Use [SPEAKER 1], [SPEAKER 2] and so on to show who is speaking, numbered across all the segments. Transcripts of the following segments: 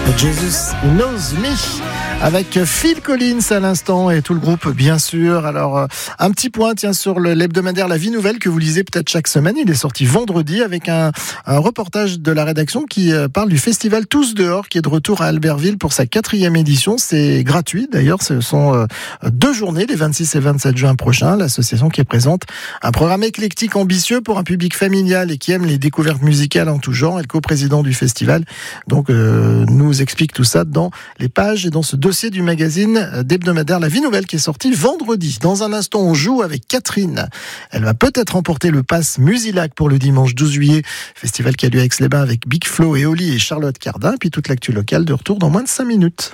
[SPEAKER 1] Jesus Knows Me avec Phil Collins à l'instant et tout le groupe bien sûr. Alors un petit point sur l'hebdomadaire La Vie Nouvelle que vous lisez peut-être chaque semaine. Il est sorti vendredi avec un reportage de la rédaction qui parle du festival Tous Dehors qui est de retour à Albertville pour sa 4e édition. C'est gratuit d'ailleurs, ce sont 2 journées, les 26 et 27 juin prochains. L'association qui présente un programme éclectique ambitieux pour un public familial et qui aime les découvertes musicales en tout genre. Et le coprésident du festival donc nous explique tout ça dans les pages et dans ce dossier du magazine d'hebdomadaire La Vie Nouvelle qui est sorti vendredi. Dans un instant, on joue avec Catherine. Elle va peut-être remporter le pass Musilac pour le dimanche 12 juillet. Festival qui a lieu à Aix-les-Bains avec Big Flo et Oli et Charlotte Cardin. Puis toute l'actu locale de retour dans moins de 5 minutes.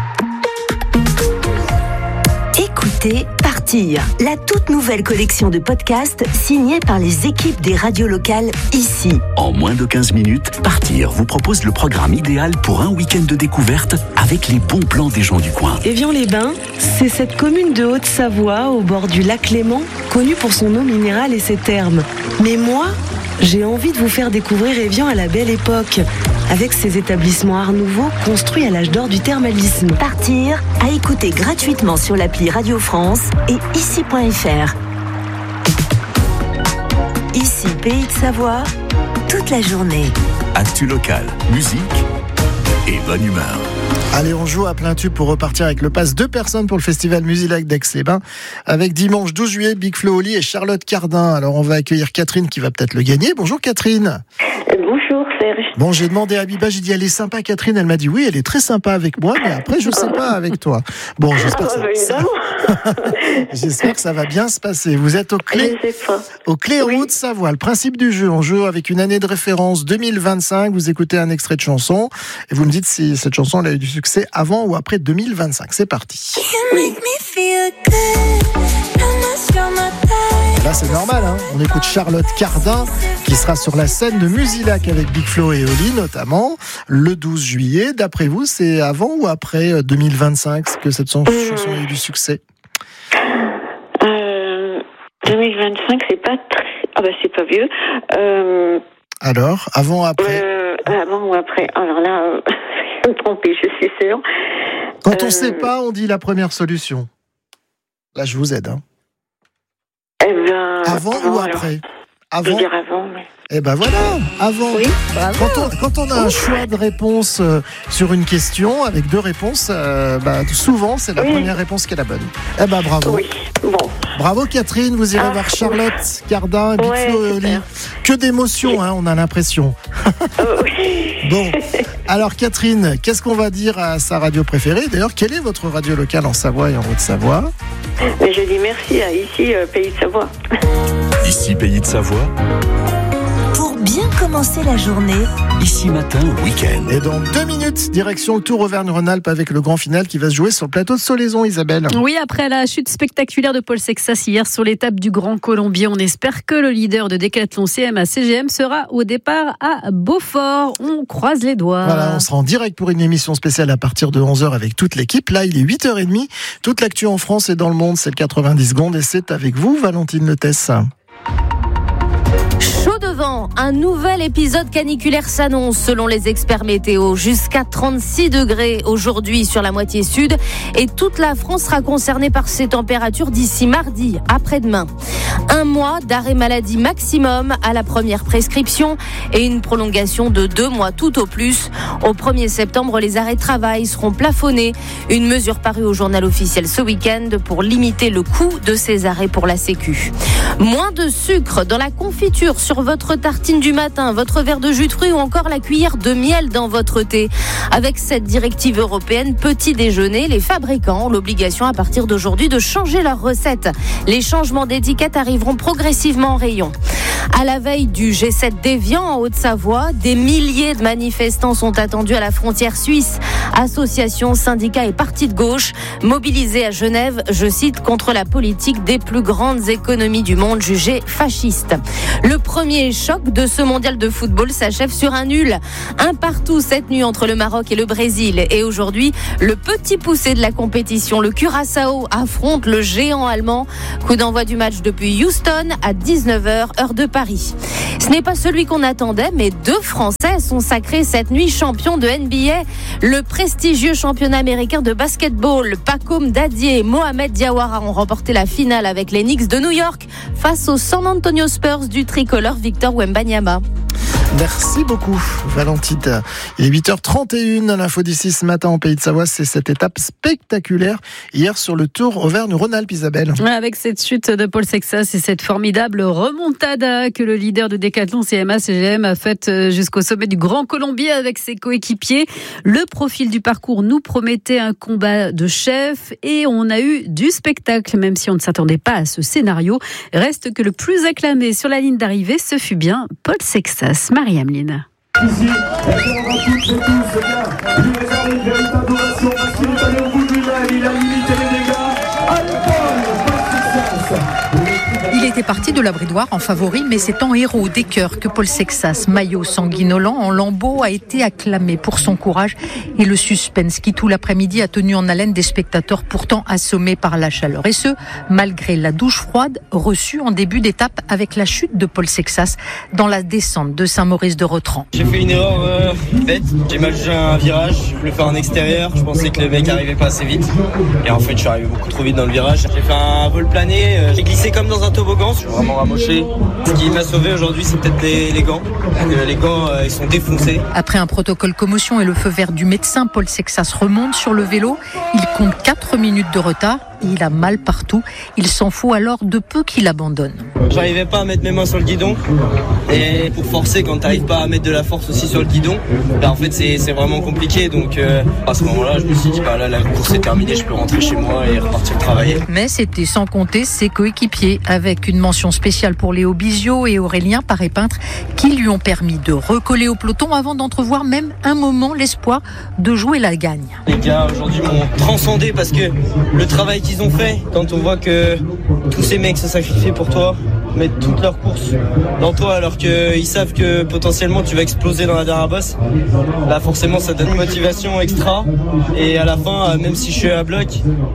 [SPEAKER 2] Écoutez Partir, la toute nouvelle collection de podcasts signée par les équipes des radios locales ici.
[SPEAKER 3] En moins de 15 minutes, Partir vous propose le programme idéal pour un week-end de découverte avec les bons plans des gens du coin.
[SPEAKER 4] Évian-les-Bains, c'est cette commune de Haute-Savoie au bord du lac Léman, connue pour son eau minérale et ses thermes. Mais moi, j'ai envie de vous faire découvrir Évian à la belle époque, avec ses établissements Art Nouveau construits à l'âge d'or du thermalisme.
[SPEAKER 2] Partir, à écouter gratuitement sur l'appli Radio France et ici.fr. Ici, Pays de Savoie, toute la journée.
[SPEAKER 3] Actu locale, musique et bonne humeur.
[SPEAKER 1] Allez, on joue à plein tube pour repartir avec le pass 2 personnes pour le festival Musilac d'Aix-les-Bains avec dimanche 12 juillet Big Flo Oli et Charlotte Cardin. Alors on va accueillir Catherine qui va peut-être le gagner. Bonjour Catherine.
[SPEAKER 5] Bonjour Serge.
[SPEAKER 1] Bon, j'ai demandé à Abiba, j'ai dit elle est sympa Catherine, elle m'a dit oui, elle est très sympa avec moi, mais après je sais pas avec toi. Bon, j'espère que ça va bien se passer. Vous êtes au Claireaux de Savoie. Le principe du jeu, on joue avec une année de référence 2025, vous écoutez un extrait de chanson et vous me dites si cette chanson elle a eu du succès avant ou après 2025. C'est parti.
[SPEAKER 5] Oui.
[SPEAKER 1] Là c'est normal, hein. On écoute Charlotte Cardin qui sera sur la scène de Musilac avec Big Flo et Oli notamment le 12 juillet. D'après vous, c'est avant ou après 2025 que cette chanson a eu du succès?
[SPEAKER 5] 2025, c'est pas très... Ah bah c'est pas vieux.
[SPEAKER 1] Alors, avant ou après?
[SPEAKER 5] Avant ou après. Alors là, je vais me tromper, je suis sûre.
[SPEAKER 1] Quand on sait pas, on dit la première solution. Là, je vous aide, hein. Avant ou après? Avant.
[SPEAKER 5] Je veux dire avant, mais...
[SPEAKER 1] Eh ben voilà, avant.
[SPEAKER 5] Oui, bravo.
[SPEAKER 1] Quand on a un choix de réponse sur une question, avec 2 réponses, souvent c'est la première réponse qui est la bonne. Eh ben bravo.
[SPEAKER 5] Oui, bon.
[SPEAKER 1] Bravo Catherine, vous irez voir Charlotte Cardin et Big Flo et Oli. Que d'émotions, hein, on a l'impression.
[SPEAKER 5] Oui.
[SPEAKER 1] Bon, alors Catherine, qu'est-ce qu'on va dire à sa radio préférée? D'ailleurs, quelle est votre radio locale en Savoie et en Haute-Savoie?
[SPEAKER 5] Mais je dis merci à ici, Pays de Savoie.
[SPEAKER 3] Ici, Pays de Savoie.
[SPEAKER 2] Pour bien commencer la journée,
[SPEAKER 3] Ici matin, week-end.
[SPEAKER 1] Et dans 2 minutes, direction le Tour Auvergne-Rhône-Alpes avec le grand final qui va se jouer sur le plateau de Solaison, Isabelle.
[SPEAKER 6] Oui, après la chute spectaculaire de Paul Sexas hier sur l'étape du Grand Colombier, on espère que le leader de décathlon CMA-CGM sera au départ à Beaufort. On croise les doigts.
[SPEAKER 1] Voilà, on sera en direct pour une émission spéciale à partir de 11h avec toute l'équipe. Là, il est 8h30. Toute l'actu en France et dans le monde, c'est le 90 secondes et c'est avec vous, Valentine Letesse.
[SPEAKER 7] Chaud devant, un nouvel épisode caniculaire s'annonce selon les experts météo. Jusqu'à 36 degrés aujourd'hui sur la moitié sud et toute la France sera concernée par ces températures d'ici mardi, après-demain. 1 mois d'arrêt maladie maximum à la première prescription et une prolongation de 2 mois tout au plus. Au 1er septembre, les arrêts de travail seront plafonnés. Une mesure parue au journal officiel ce week-end pour limiter le coût de ces arrêts pour la Sécu. Moins de sucre dans la confiture sur votre tartine du matin, votre verre de jus de fruits ou encore la cuillère de miel dans votre thé. Avec cette directive européenne petit déjeuner, les fabricants ont l'obligation à partir d'aujourd'hui de changer leurs recettes. Les changements d'étiquette arriveront progressivement en rayon. À la veille du G7 d'Évian en Haute-Savoie, des milliers de manifestants sont attendus à la frontière suisse. Associations, syndicats et partis de gauche mobilisés à Genève, je cite, contre la politique des plus grandes économies du monde jugées fascistes. Le premier choc de ce mondial de football s'achève sur un nul. 1-1 cette nuit entre le Maroc et le Brésil. Et aujourd'hui, le petit poussé de la compétition, le Curaçao, affronte le géant allemand. Coup d'envoi du match depuis Houston à 19h, heure de Paris. Ce n'est pas celui qu'on attendait, mais 2 Françaises sont sacrés cette nuit champions de NBA. Le prestigieux championnat américain de basketball, Pacom Dadier et Mohamed Diawara ont remporté la finale avec les Knicks de New York face aux San Antonio Spurs du tricolore Victor Wembanyama.
[SPEAKER 1] Merci beaucoup, Valentine. Il est 8h31 à l'info d'ici ce matin en Pays de Savoie. C'est cette étape spectaculaire hier sur le Tour Auvergne-Rhône-Alpes, Isabelle.
[SPEAKER 6] Avec cette chute de Paul Sexas et cette formidable remontada que le leader de décathlon CMA-CGM a faite jusqu'au sommet du Grand Colombier avec ses coéquipiers. Le profil du parcours nous promettait un combat de chef et on a eu du spectacle, même si on ne s'attendait pas à ce scénario. Reste que le plus acclamé sur la ligne d'arrivée, ce fut bien Paul Sexas. Marie-Ameline.
[SPEAKER 8] Ici, on va toutes et tous, lui réserver une véritable adoration parce qu'il est allé au bout de lui-même, il a limité les dégâts. Allez, Paul Sexas.
[SPEAKER 9] Il était parti de la Bridoire en favori, mais c'est en héros des cœurs que Paul Sexas, maillot sanguinolent en lambeaux, a été acclamé pour son courage et le suspense qui tout l'après-midi a tenu en haleine des spectateurs pourtant assommés par la chaleur. Et ce, malgré la douche froide reçue en début d'étape avec la chute de Paul Sexas dans la descente de Saint-Maurice de Rotran.
[SPEAKER 10] J'ai fait une erreur bête, j'ai mal jugé un virage, je voulais faire en extérieur, je pensais que le mec arrivait pas assez vite et en fait je suis arrivé beaucoup trop vite dans le virage. J'ai fait un vol plané, j'ai glissé comme dans un toboggan, je suis vraiment ramoché. Ce qui m'a sauvé aujourd'hui, c'est peut-être les gants. Les gants, ils sont défoncés.
[SPEAKER 9] Après un protocole commotion et le feu vert du médecin, Paul Sexas remonte sur le vélo. Il compte 4 minutes de retard et il a mal partout. Il s'en faut alors de peu qu'il abandonne.
[SPEAKER 10] J'arrivais pas à mettre mes mains sur le guidon et pour forcer, quand t'arrives pas à mettre de la force aussi sur le guidon, en fait c'est vraiment compliqué. Donc à ce moment-là, je me suis dit là la course est terminée, je peux rentrer chez moi et repartir travailler.
[SPEAKER 9] Mais c'était sans compter ses coéquipiers, avec une mention spéciale pour Léo Bizio et Aurélien Paré-Peintre qui lui ont permis de recoller au peloton avant d'entrevoir même un moment l'espoir de jouer la gagne.
[SPEAKER 10] Les gars aujourd'hui m'ont transcendé parce que le travail qu'ils ont fait, quand on voit que tous ces mecs se sacrifient pour toi, mettent toutes leurs courses dans toi alors qu'ils savent que potentiellement tu vas exploser dans la dernière bosse, là forcément ça donne une motivation extra et à la fin même si je suis à bloc,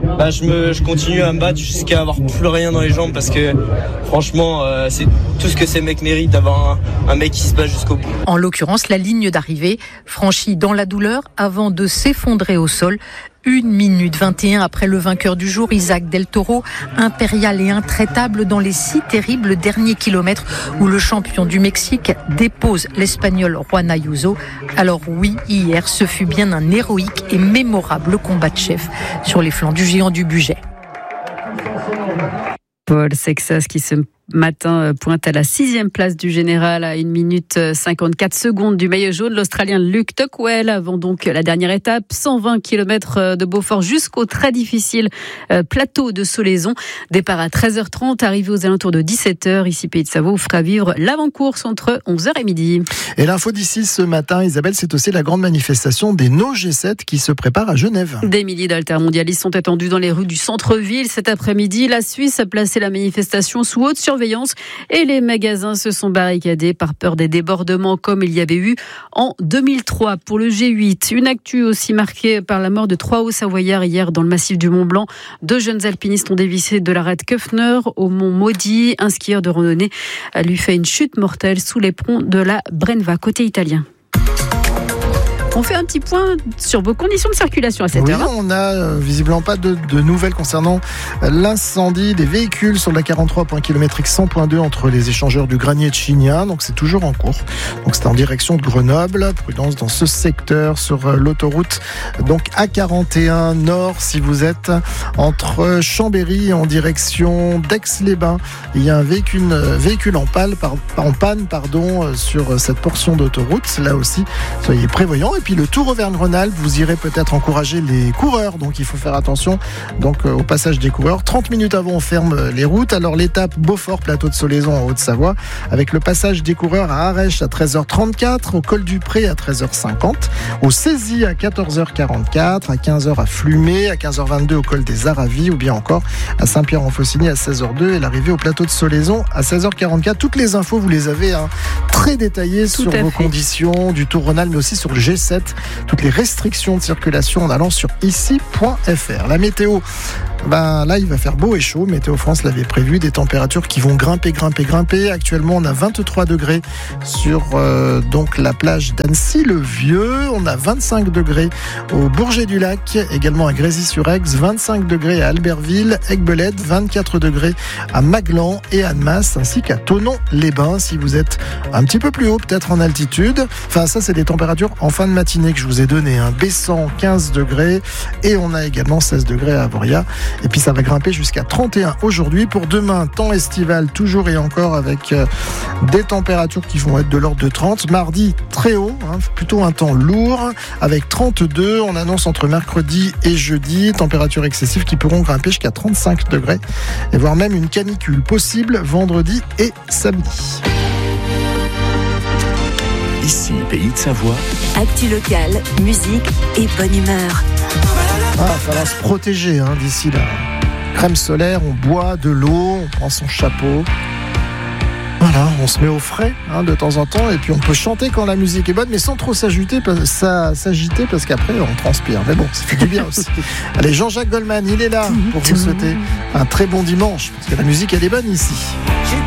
[SPEAKER 10] je continue à me battre jusqu'à avoir plus rien dans les jambes parce que franchement c'est tout ce que ces mecs méritent d'avoir un mec qui se bat jusqu'au bout.
[SPEAKER 9] En l'occurrence la ligne d'arrivée franchie dans la douleur avant de s'effondrer au sol. 1 minute 21 après le vainqueur du jour, Isaac Del Toro, impérial et intraitable dans les 6 terribles derniers kilomètres où le champion du Mexique dépose l'Espagnol Juan Ayuso. Alors oui, hier, ce fut bien un héroïque et mémorable combat de chef sur les flancs du géant du Bugey.
[SPEAKER 6] Paul Sexas qui ce matin pointe à la 6e place du général à 1 minute 54 secondes du maillot jaune, l'Australien Luke Tuckwell, avant donc la dernière étape, 120 km de Beaufort jusqu'au très difficile plateau de Solaison. Départ à 13h30, arrivé aux alentours de 17h, ici Pays de Savoie, vous fera vivre l'avant-course entre 11h et midi.
[SPEAKER 1] Et l'info d'ici ce matin, Isabelle, c'est aussi la grande manifestation des No G7 qui se prépare à Genève.
[SPEAKER 6] Des milliers d'altermondialistes sont attendus dans les rues du centre-ville cet après-midi. La Suisse a placé la manifestation sous haute surveillance et les magasins se sont barricadés par peur des débordements comme il y avait eu en 2003 pour le G8. Une actu aussi marquée par la mort de 3 Hauts-Savoyards hier dans le massif du Mont-Blanc. 2 jeunes alpinistes ont dévissé de l'arête Köffner au Mont Maudit. Un skieur de randonnée a lui fait une chute mortelle sous les ponts de la Brenva, côté italien. On fait un petit point sur vos conditions de circulation à cette heure.
[SPEAKER 1] Oui, on n'a visiblement pas de nouvelles concernant l'incendie des véhicules sur la 43.km/h 100.2 entre les échangeurs du Granier et de Chigna. Donc c'est toujours en cours. Donc c'est en direction de Grenoble. Prudence dans ce secteur sur l'autoroute. Donc A41 Nord, si vous êtes entre Chambéry en direction d'Aix-les-Bains. Il y a un véhicule en panne sur cette portion d'autoroute. Là aussi, soyez prévoyants. Et puis le Tour Auvergne-Rhône-Alpes, vous irez peut-être encourager les coureurs, donc il faut faire attention au passage des coureurs. 30 minutes avant, on ferme les routes. Alors l'étape Beaufort, plateau de Solaison en Haute-Savoie, avec le passage des coureurs à Arèche à 13h34, au Col du Pré à 13h50, au Cézy à 14h44, à 15h à Flumet, à 15h22 au Col des Aravis, ou bien encore à Saint-Pierre-en-Faucigny à 16h02 et l'arrivée au plateau de Solaison à 16h44. Toutes les infos, vous les avez très détaillées sur vos conditions du Tour Rhône-Alpes, mais aussi sur le G7. Toutes les restrictions de circulation en allant sur ici.fr. La météo Là, il va faire beau et chaud. Météo France l'avait prévu. Des températures qui vont grimper. Actuellement, on a 23 degrés sur donc la plage d'Annecy-le-Vieux. On a 25 degrés au Bourget-du-Lac, également à Grésy-sur-Aix, 25 degrés à Albertville, Aiguebelette, 24 degrés à Maglan et Annemasse, ainsi qu'à Thonon-les-Bains, si vous êtes un petit peu plus haut, peut-être en altitude. Enfin, ça, c'est des températures en fin de matinée que je vous ai donné. Bessan, 15 degrés, et on a également 16 degrés à Avoria. Et puis, ça va grimper jusqu'à 31 aujourd'hui. Pour demain, temps estival, toujours et encore, avec des températures qui vont être de l'ordre de 30. Mardi, très haut, plutôt un temps lourd, avec 32. On annonce entre mercredi et jeudi, températures excessives qui pourront grimper jusqu'à 35 degrés, et voire même une canicule possible vendredi et samedi.
[SPEAKER 3] Ici, Pays de Savoie.
[SPEAKER 2] Actu locale, musique et bonne humeur.
[SPEAKER 1] Ça va se protéger d'ici là. Crème solaire, on boit de l'eau, on prend son chapeau. Voilà, on se met au frais de temps en temps, et puis on peut chanter quand la musique est bonne, mais sans trop s'agiter parce qu'après on transpire. Mais bon, ça fait du bien aussi. Allez, Jean-Jacques Goldman, il est là pour vous souhaiter un très bon dimanche, parce que la musique elle est bonne ici.